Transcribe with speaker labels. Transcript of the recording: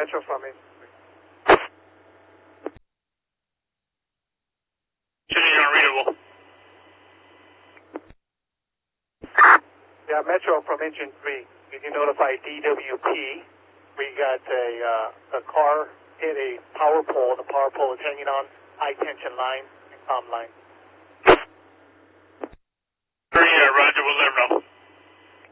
Speaker 1: Metro from it.
Speaker 2: Changing unreadable.
Speaker 1: Yeah, Metro from engine 3. Can you notify DWP? We got a car hit a power pole. The power pole is hanging on high tension line and comm line.
Speaker 2: Roger, we'll let them know.